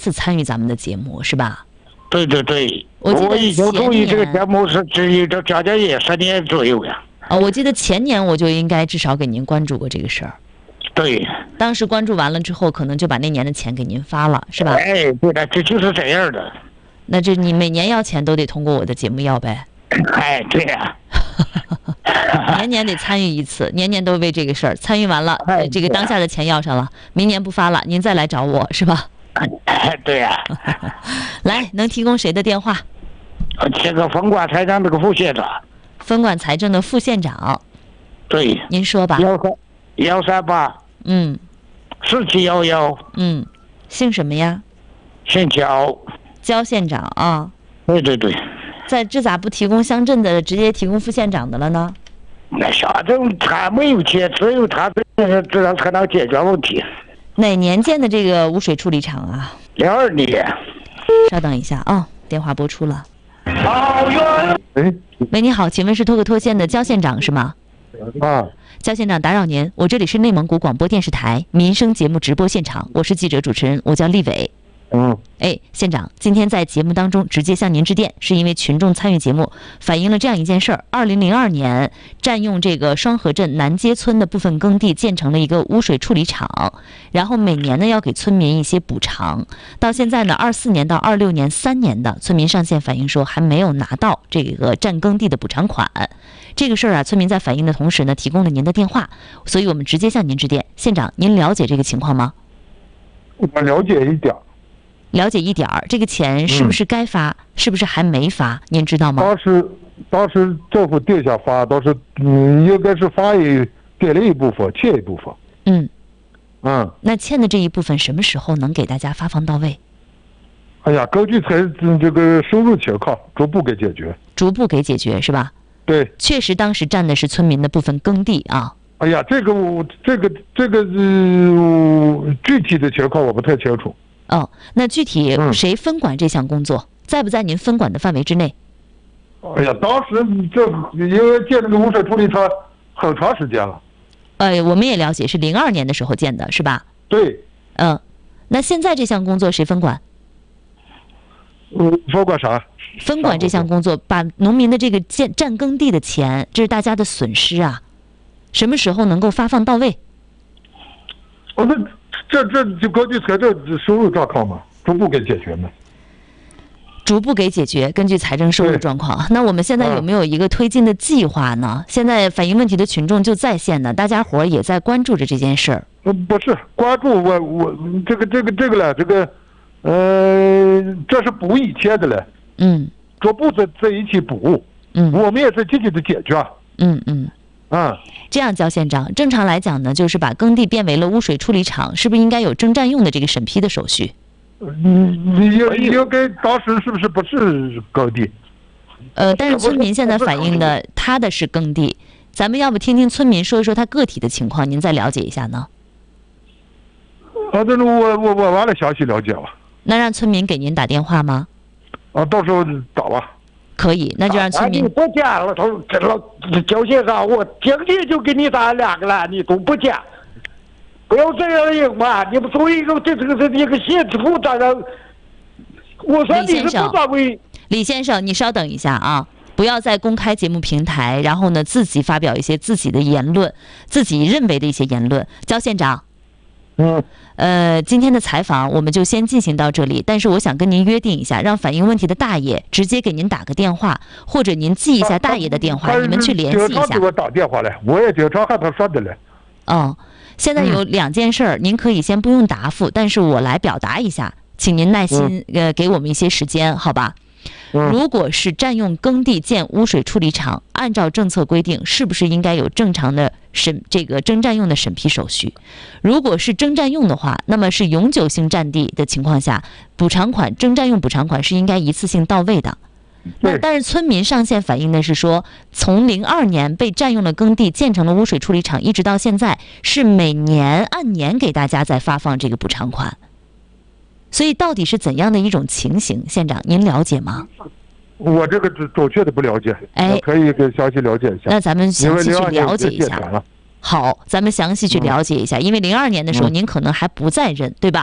次参与咱们的节目，是吧？ 对对对， 我已经注意这个节目是这将近也10年左右呀。 我记得前年我就应该至少给您关注过这个事儿。 对， 当时关注完了之后，可能就把那年的钱给您发了，是吧？ 哎，对的，这就是这样的。 那这你每年要钱都得通过我的节目要呗？ 哎，对呀。 年年得参与一次，年年都为这个事儿参与完了，这个当下的钱要上了，明年不发了，您再来找我是吧？ 对呀。 来，能提供谁的电话？ 这个分管财政这个副县长。 分管财政的副县长。 对。 您说吧。 138。4711。 姓什么呀？ 姓焦。 焦县长啊。 对对对。 这咋不提供乡镇的，直接提供副县长的了呢？ 那乡镇他没有钱，只有他这样才能解决问题。 哪年建的这个污水处理厂啊 ？02年。 稍等一下啊，电话播出了。 喂， 你好，请问是托克托县的焦县长是吗？焦县长，打扰您，我这里是内蒙古广播电视台民生节目直播现场，我是记者主持人，我叫厉伟。县长，今天在节目当中直接向您致电，是因为群众参与节目反映了这样一件事儿：2002年占用这个双河镇南街村的部分耕地建成了一个污水处理厂，然后每年呢要给村民一些补偿。到现在呢，24年到26年3年的村民上线反映说还没有拿到这个占耕地的补偿款。这个事儿啊，村民在反映的同时呢，提供了您的电话，所以我们直接向您致电。县长，您了解这个情况吗？ 我了解一点。 了解一点儿，这个钱是不是该发，是不是还没发？您知道吗？ 当时政府定下发，倒是应该是给了一部分，欠一部分。 那欠的这一部分什么时候能给大家发放到位？ 哎呀，根据这个收入情况，逐步给解决。 逐步给解决是吧？ 对， 确实当时占的是村民的部分耕地啊。 哎呀，这个具体的情况我不太清楚。 那具体谁分管这项工作，在不在您分管的范围之内？ 哎呀，当时因为建这个污水处理厂很长时间了。 我们也了解是02年的时候建的，是吧？ 对。 那现在这项工作谁分管？ 分管啥？ 分管这项工作，把农民的这个占耕地的钱，这是大家的损失啊，什么时候能够发放到位？ 这就根据财政收入状况嘛，逐步给解决嘛。 逐步给解决，根据财政收入状况。那我们现在有没有一个推进的计划呢？现在反映问题的群众就在线呢，大家伙也在关注着这件事儿。 不是关注我这个了，这是补以前的了。逐步在一起补。我们也是积极的解决。 这样，焦县长，正常来讲呢，就是把耕地变为了污水处理厂，是不是应该有征占用的这个审批的手续？ 应该当时是不是耕地？ 但是村民现在反映的，他的是耕地，咱们要不听听村民说一说他个体的情况，您再了解一下呢？ 这是我完了详细了解了。 那让村民给您打电话吗？ 到时候打吧。 可以，那就让村民。 你不接了，焦县长，我今天就给你打2个了，你都不接，不要这样赢嘛！你不作为一个一个县府负人，我说你是不作为。 李先生，你稍等一下啊，不要在公开节目平台，然后呢自己发表一些自己的言论，自己认为的一些言论。焦县长。今天的采访我们就先进行到这里，但是我想跟您约定一下，让反映问题的大爷直接给您打个电话，或者您记一下大爷的电话，你们去联系一下。 经常给我打电话来，我也经常和他说的来。 现在有2件事，您可以先不用答复，但是我来表达一下，请您耐心给我们一些时间，好吧？如果是占用耕地建污水处理厂，按照政策规定，是不是应该有正常的征占用的审批手续？如果是征占用的话，那么是永久性占地的情况下，征占用补偿款是应该一次性到位的。但是村民上线反映的是说，从02年被占用了耕地建成了污水处理厂，一直到现在是每年按年给大家在发放这个补偿款。所以到底是怎样的一种情形，县长您了解吗？ 我这个准确的不了解，可以给详细了解一下。 那咱们详细去了解一下。好，咱们详细去了解一下，因为02年的时候您可能还不在任，对吧？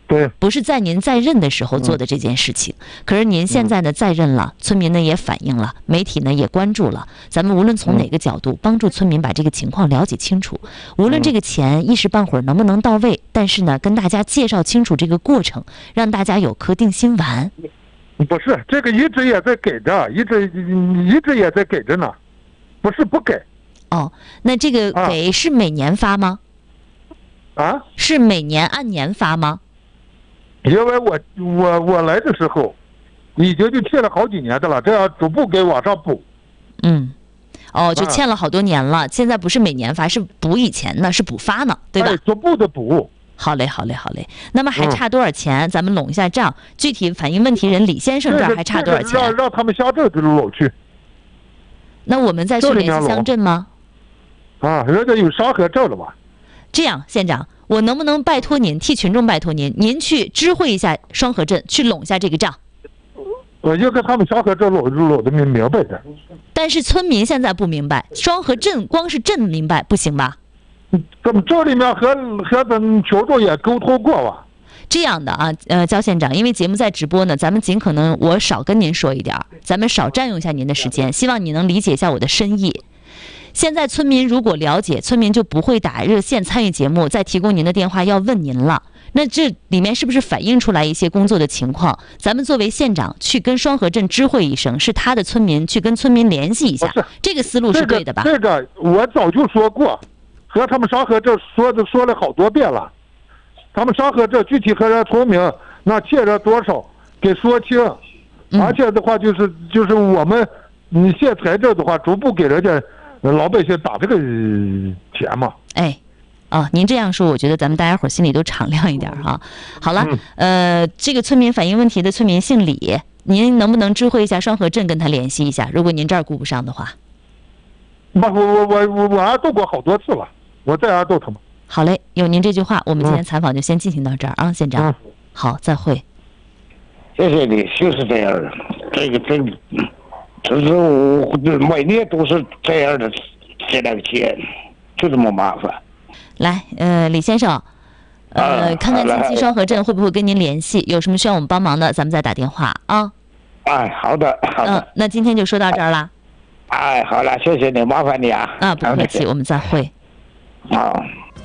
对， 不是在您在任的时候做的这件事情。可是您现在呢在任了，村民呢也反映了，媒体呢也关注了。咱们无论从哪个角度帮助村民把这个情况了解清楚，无论这个钱一时半会儿能不能到位，但是呢跟大家介绍清楚这个过程，让大家有颗定心丸。 不是这个一直也在给着，一直也在给着呢，不是不给。 哦，那这个给是每年发吗？ 啊？ 是每年按年发吗？ 因为我来的时候，已经就欠了好几年的了，这样逐步给往上补。 就欠了好多年了，现在不是每年发，是补以前呢，是补发呢，对吧？ 逐步的补。 好嘞。那么还差多少钱？咱们拢一下账。具体反映问题人李先生这儿还差多少钱？ 让他们乡镇就拢去。 那我们再去联系乡镇吗？ 人家有商合证了吧？ 这样，县长，我能不能拜托您，替群众拜托您，您去知会一下双河镇，去拢一下这个账。 我就跟他们商合镇拢的明白的。 但是村民现在不明白，双河镇光是镇明白不行吧？ 咱们这里面和咱群众也沟通过吧？ 这样的啊，焦县长，因为节目在直播呢，咱们尽可能我少跟您说一点，咱们少占用一下您的时间，希望你能理解一下我的深意。现在村民如果了解，村民就不会打热线参与节目，再提供您的电话要问您了。那这里面是不是反映出来一些工作的情况？咱们作为县长去跟双河镇知会一声，是他的村民去跟村民联系一下，这个思路是对的吧？ 这个我早就说过，和他们双河镇说了好多遍了。他们双河镇具体和人村民那欠着多少给说清，而且的话就是我们县财政的话逐步给人家老百姓打这个钱嘛。 您这样说，我觉得咱们大家伙心里都敞亮一点哈。好了，这个村民反映问题的村民姓李，您能不能知会一下双河镇跟他联系一下？如果您这儿顾不上的话。 我安顿过好多次了，我再安顿他们。 好嘞，有您这句话，我们今天采访就先进行到这儿啊，县长。好，再会。 谢谢你，就是这样的，这是我每年都是这样的，这两个钱就这么麻烦。 来，李先生，看看近期双河镇会不会跟您联系，有什么需要我们帮忙的，咱们再打电话啊。 好的。 那今天就说到这儿了。 好了，谢谢你，麻烦你啊。 不客气，我们再会。 好。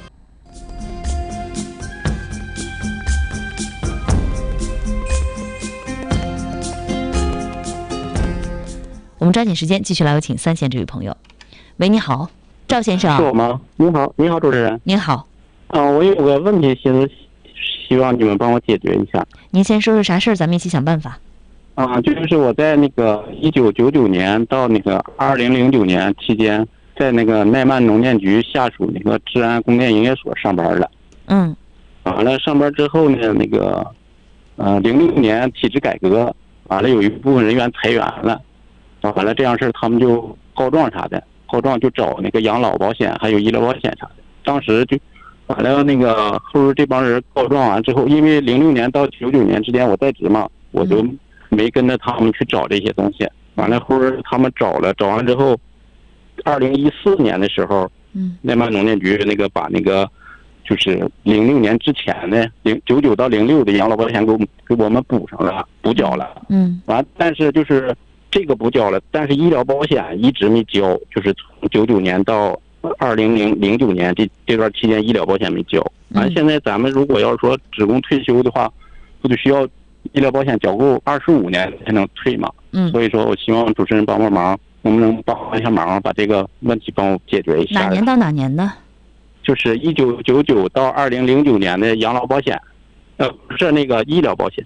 我们抓紧时间继续来有请三线这位朋友。喂，你好，赵先生。 是我吗？您好，主持人。 您好。 我有个问题，希望你们帮我解决一下。 您先说说啥事儿，咱们一起想办法。 就是我在那个1999年到那个2009年期间，在那个奈曼农电局下属那个治安供电营业所上班了。完了上班之后呢，那个06年体制改革，完了有一部分人员裁员了，完了这样事儿他们就告状啥的，告状就找那个养老保险还有医疗保险啥的。当时就完了那个后边这帮人告状完之后，因为06年到99年之间我在职嘛，我就没跟着他们去找这些东西。完了后边他们找完了之后，2014年的时候，奈曼农电局那个把那个就是06年之前的99到06的养老保险给我们补上了，补缴了。完但是就是这个补缴了，但是医疗保险一直没交，就是从99年到2009年这段期间医疗保险没交。完现在咱们如果要是说职工退休的话，不就需要医疗保险缴够25年才能退嘛？所以说我希望主持人帮忙，能不能帮一下忙，把这个问题帮我解决一下？ 哪年到哪年的？ 就是1999到2009年的养老保险，不是那个医疗保险。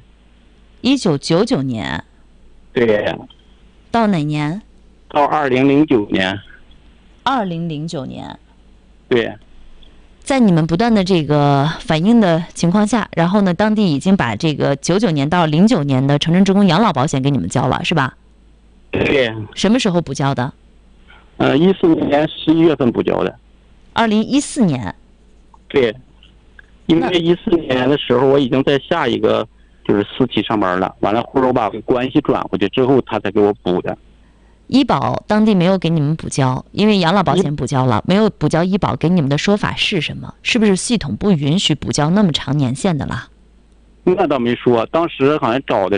1999年。 对。 到哪年？ 到2009年。 2009年。 对。 在你们不断的这个反映的情况下，然后呢，当地已经把这个99年到09年的城镇职工养老保险给你们交了，是吧？ 对。 什么时候补交的 ？14年11月份补交的。 2014年。 对。因为14年的时候我已经在下一个就是私企上班了，完了后来我把关系转回去之后，他才给我补的。 医保当地没有给你们补交，因为养老保险补交了，没有补交医保，给你们的说法是什么？是不是系统不允许补交那么长年限的啦？ 那倒没说，当时好像找的